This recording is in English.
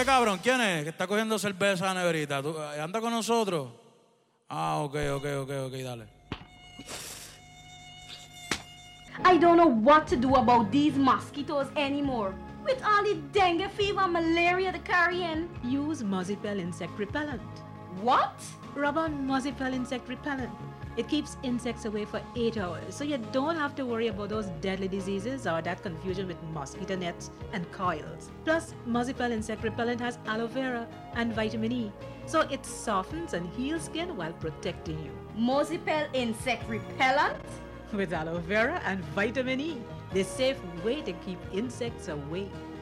este cabrón, ¿quién es? Que está cogiendo cerveza a la neverita. ¿Anda con nosotros? Ah, ok, dale. I don't know what to do about these mosquitoes anymore. With all the dengue fever and malaria they're carrying. Use Mozipel insect repellent. What? Rub on Mozipel insect repellent. It keeps insects away for 8 hours, so you don't have to worry about those deadly diseases or that confusion with mosquito nets and coils. Plus, Mozipel insect repellent has aloe vera and vitamin E, so it softens and heals skin while protecting you. Mozipel insect repellent? With aloe vera and vitamin E, the safe way to keep insects away.